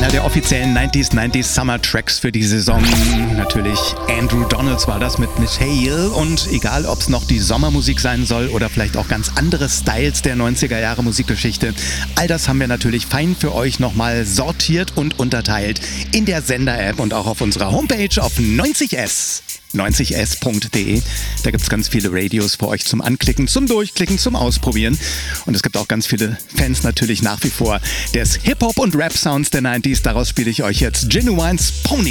Einer der offiziellen 90s Summer Tracks für die Saison. Natürlich Andrew Donalds war das mit Miss Hale. Und egal, ob es noch die Sommermusik sein soll oder vielleicht auch ganz andere Styles der 90er Jahre Musikgeschichte, all das haben wir natürlich fein für euch nochmal sortiert und unterteilt in der Sender-App und auch auf unserer Homepage auf 90s.de. Da gibt es ganz viele Radios für euch zum Anklicken, zum Durchklicken, zum Ausprobieren. Und es gibt auch ganz viele Fans natürlich nach wie vor des Hip-Hop- und Rap-Sounds der 90s. Daraus spiele ich euch jetzt Genuine's Pony.